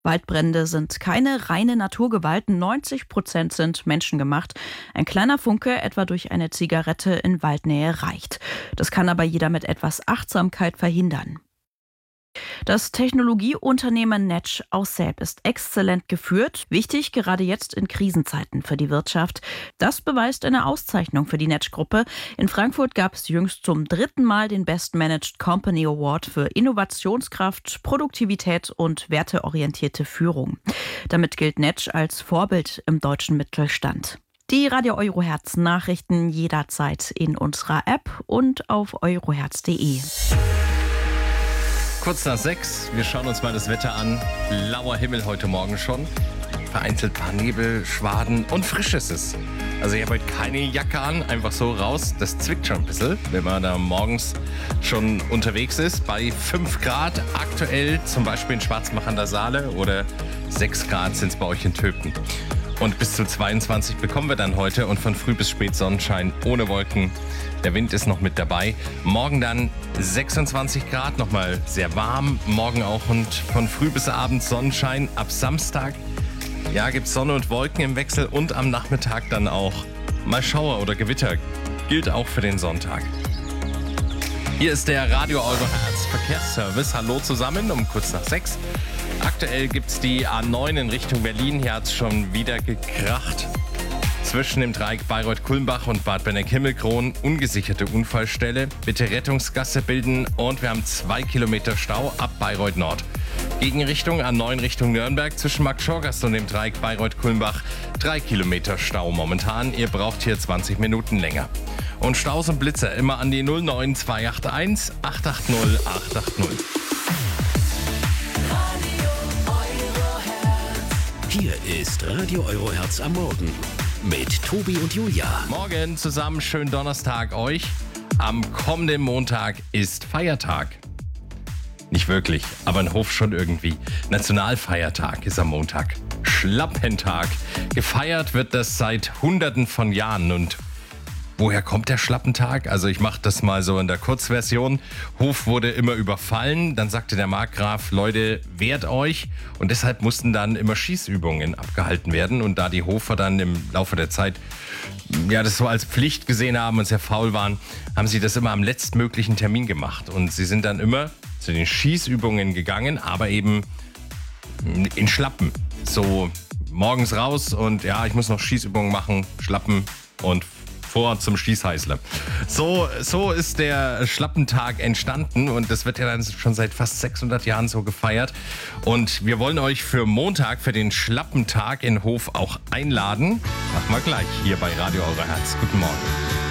Waldbrände sind keine reine Naturgewalt, 90% sind menschengemacht. Ein kleiner Funke, etwa durch eine Zigarette in Waldnähe, reicht. Das kann aber jeder mit etwas Achtsamkeit verhindern. Das Technologieunternehmen Netsch aus Selb ist exzellent geführt. Wichtig, gerade jetzt in Krisenzeiten für die Wirtschaft. Das beweist eine Auszeichnung für die Netsch-Gruppe. In Frankfurt gab es jüngst zum 3. Mal den Best Managed Company Award für Innovationskraft, Produktivität und werteorientierte Führung. Damit gilt Netsch als Vorbild im deutschen Mittelstand. Die Radio Eurohertz Nachrichten jederzeit in unserer App und auf eurohertz.de. Kurz nach 6, wir schauen uns mal das Wetter an. Blauer Himmel heute Morgen schon. Vereinzelt paar Nebelschwaden und frisch ist es. Also ich habe heute keine Jacke an, einfach so raus. Das zwickt schon ein bisschen, wenn man da morgens schon unterwegs ist. Bei 5 Grad aktuell, zum Beispiel in Schwarzbach an der Saale, oder 6 Grad sind es bei euch in Töpken. Und bis zu 22 bekommen wir dann heute und von früh bis spät Sonnenschein ohne Wolken. Der Wind ist noch mit dabei. Morgen dann 26 Grad, nochmal sehr warm. Morgen auch und von früh bis abends Sonnenschein. Ab Samstag, ja, gibt es Sonne und Wolken im Wechsel und am Nachmittag dann auch mal Schauer oder Gewitter. Gilt auch für den Sonntag. Hier ist der Radio Eurohertz Verkehrsservice. Hallo zusammen, um kurz nach 6. Aktuell gibt es die A9 in Richtung Berlin. Hier hat es schon wieder gekracht. Zwischen dem Dreieck Bayreuth-Kulmbach und Bad Benneck-Himmelkron ungesicherte Unfallstelle. Bitte Rettungsgasse bilden und wir haben 2 Kilometer Stau ab Bayreuth Nord. Gegenrichtung A9 Richtung Nürnberg zwischen Markt-Schorgast und dem Dreieck Bayreuth-Kulmbach 3 Kilometer Stau momentan. Ihr braucht hier 20 Minuten länger. Und Staus und Blitzer immer an die 09281 880 880. Hier ist Radio Eurohertz am Morgen mit Tobi und Julia. Morgen zusammen, schönen Donnerstag euch. Am kommenden Montag ist Feiertag. Nicht wirklich, aber in Hof schon irgendwie. Nationalfeiertag ist am Montag. Schlappentag. Gefeiert wird das seit Hunderten von Jahren. Und woher kommt der Schlappentag? Also ich mache das mal so in der Kurzversion. Hof wurde immer überfallen. Dann sagte der Markgraf, Leute, wehrt euch. Und deshalb mussten dann immer Schießübungen abgehalten werden. Und da die Hofer dann im Laufe der Zeit das so als Pflicht gesehen haben und sehr faul waren, haben sie das immer am letztmöglichen Termin gemacht. Und sie sind dann immer zu den Schießübungen gegangen, aber eben in Schlappen. So morgens raus und ja, ich muss noch Schießübungen machen, Schlappen und vor zum Schießheißler. So ist der Schlappentag entstanden und das wird ja dann schon seit fast 600 Jahren so gefeiert. Und wir wollen euch für Montag, für den Schlappentag in Hof auch einladen. Machen wir gleich hier bei Radio Eurohertz. Guten Morgen.